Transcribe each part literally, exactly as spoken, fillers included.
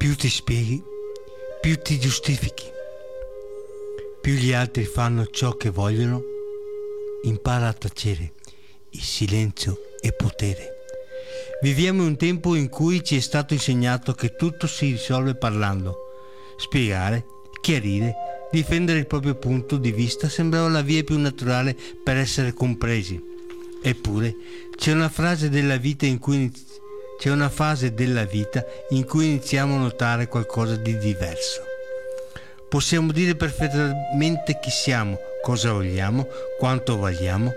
Più ti spieghi, più ti giustifichi, più gli altri fanno ciò che vogliono, impara a tacere. Il silenzio è potere. Viviamo in un tempo in cui ci è stato insegnato che tutto si risolve parlando. Spiegare, chiarire, difendere il proprio punto di vista sembrava la via più naturale per essere compresi. Eppure c'è una frase della vita in cui inizi- c'è una fase della vita in cui iniziamo a notare qualcosa di diverso. Possiamo dire perfettamente chi siamo, cosa vogliamo, quanto valiamo,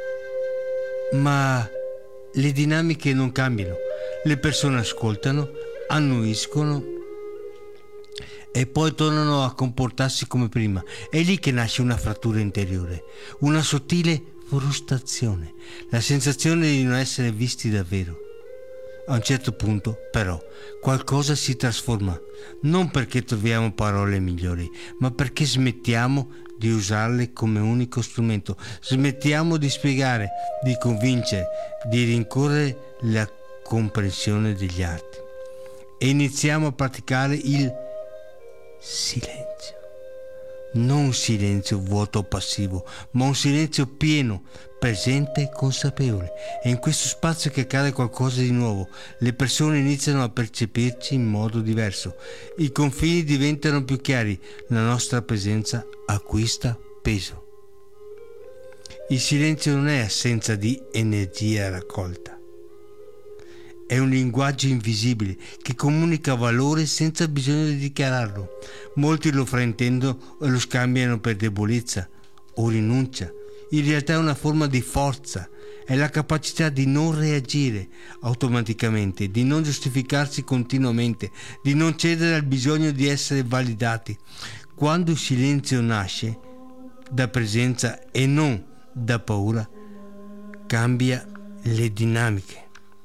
ma le dinamiche non cambiano. Le persone ascoltano, annuiscono e poi tornano a comportarsi come prima. È lì che nasce una frattura interiore, una sottile frustrazione, la sensazione di non essere visti davvero. A un certo punto, però, qualcosa si trasforma, non perché troviamo parole migliori, ma perché smettiamo di usarle come unico strumento, smettiamo di spiegare, di convincere, di rincorrere la comprensione degli altri e iniziamo a praticare il silenzio. Non un silenzio vuoto o passivo, ma un silenzio pieno, presente e consapevole. È in questo spazio che accade qualcosa di nuovo. Le persone iniziano a percepirci in modo diverso. I confini diventano più chiari. La nostra presenza acquista peso. Il silenzio non è assenza di energia raccolta. È un linguaggio invisibile che comunica valore senza bisogno di dichiararlo. Molti lo fraintendono e lo scambiano per debolezza o rinuncia. In realtà è una forma di forza, è la capacità di non reagire automaticamente, di non giustificarsi continuamente, di non cedere al bisogno di essere validati. Quando il silenzio nasce da presenza e non da paura, cambia le dinamiche.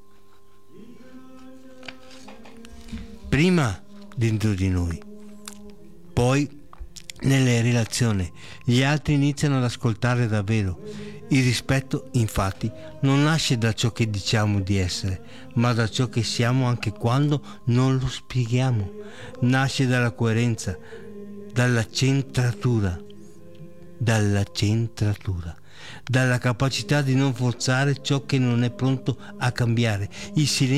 Prima dentro di noi, poi nelle relazioni. Gli altri iniziano ad ascoltare davvero. Il rispetto, infatti, non nasce da ciò che diciamo di essere, ma da ciò che siamo anche quando non lo spieghiamo. Nasce dalla coerenza, dalla centratura, dalla centratura, dalla capacità di non forzare ciò che non è pronto a cambiare. Il silenzio